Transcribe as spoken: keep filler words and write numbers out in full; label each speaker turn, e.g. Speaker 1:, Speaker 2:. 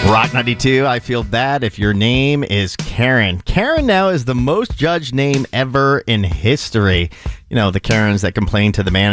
Speaker 1: Rock ninety-two, I feel bad if your name is Karen. Karen now is the most judged name ever in history. You know, the Karens that complain to the manager